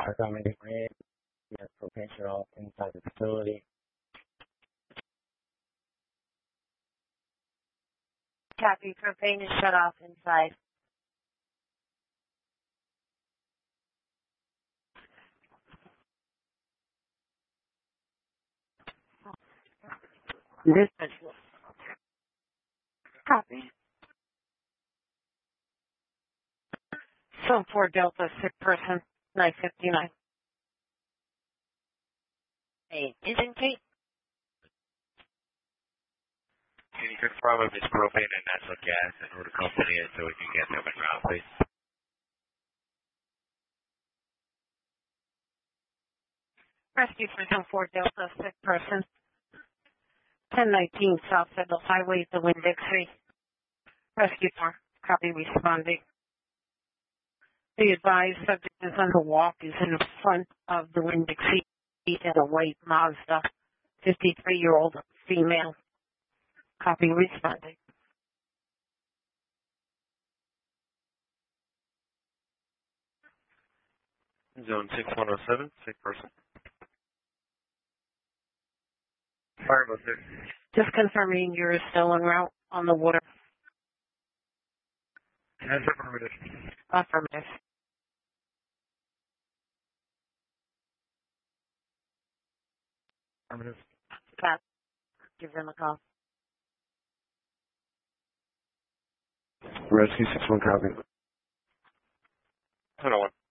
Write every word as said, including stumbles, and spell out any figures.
Accommodating rate, your propane shut off inside the facility. Copy, propane is shut off inside. This is copy. So for Delta, sick person, nine fifty-nine. Hey, isn't Kate? Can you confirm if it's propane and natural gas and who the company is so we can get them in route, please? Rescue for ten four Delta, sick person. ten nineteen South Federal Highway, the Winn-Dixie. Rescue for copy responding. The advised subject is on the walk, is in front of the Winn-Dixie in a white Mazda, fifty-three-year-old female. Copy responding. Zone six one oh seven, sick person. Fire sir. Just confirming you're still en route on the water. Yes, affirmative. Affirmative. Affirmative. Cat, give them a call. Rescue six one copy. Hold on.